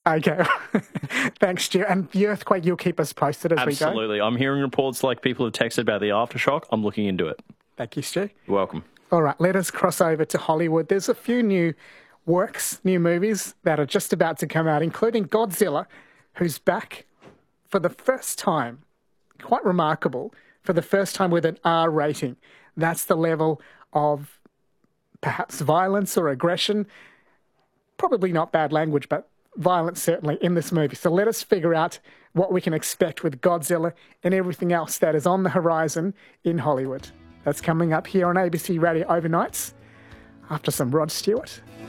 Okay. Thanks, Stu. And the earthquake, you'll keep us posted as we go. Absolutely. I'm hearing reports like people have texted about the aftershock. I'm looking into it. Thank you, Stu. You're welcome. All right, let us cross over to Hollywood. There's a few new movies that are just about to come out, including Godzilla, who's back for the first time. Quite remarkable. For the first time with an R rating. That's the level of perhaps violence or aggression. Probably not bad language, but violence certainly in this movie. So let us figure out what we can expect with Godzilla and everything else that is on the horizon in Hollywood. That's coming up here on ABC Radio Overnights after some Rod Stewart.